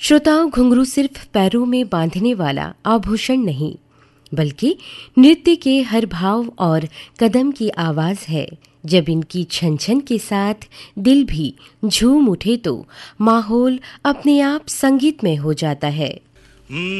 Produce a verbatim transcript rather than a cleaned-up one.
श्रोताओं, घुंघरू सिर्फ पैरों में बांधने वाला आभूषण नहीं, बल्कि नृत्य के हर भाव और कदम की आवाज़ है। जब इनकी छन छन के साथ दिल भी झूम उठे तो माहौल अपने आप संगीतमय हो जाता है।